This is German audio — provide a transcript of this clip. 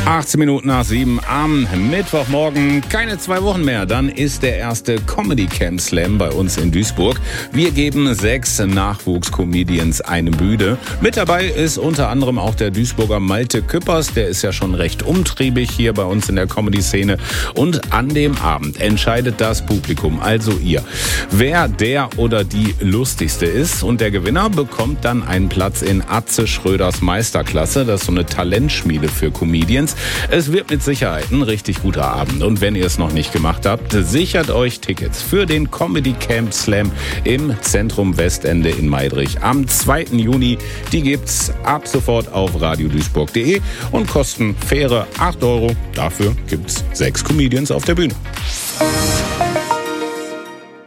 18 Minuten nach 7 am Mittwochmorgen. Keine 2 Wochen mehr, dann ist der erste Comedy Camp Slam bei uns in Duisburg. Wir geben 6 Nachwuchscomedians eine Bühne. Mit dabei ist unter anderem auch der Duisburger Malte Küppers. Der ist ja schon recht umtriebig hier bei uns in der Comedy-Szene. Und an dem Abend entscheidet das Publikum, also ihr, wer der oder die lustigste ist. Und der Gewinner bekommt dann einen Platz in Atze Schröders Meisterklasse. Das ist so eine Talentschmiede für Comedians. Es wird mit Sicherheit ein richtig guter Abend. Und wenn ihr es noch nicht gemacht habt, sichert euch Tickets für den Comedy Camp Slam im Zentrum Westende in Meidrich am 2. Juni. Die gibt's ab sofort auf radioduisburg.de und kosten faire 8 €. Dafür gibt's 6 Comedians auf der Bühne.